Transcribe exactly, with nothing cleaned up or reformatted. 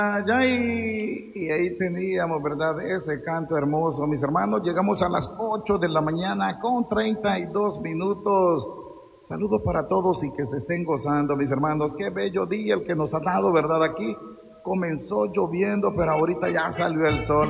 Allá y, y ahí teníamos, ¿verdad? Ese canto hermoso, mis hermanos. Llegamos a las ocho de la mañana con treinta y dos minutos. Saludos para todos y que se estén gozando, mis hermanos. Qué bello día el que nos ha dado, ¿verdad? Aquí comenzó lloviendo, pero ahorita ya salió el sol.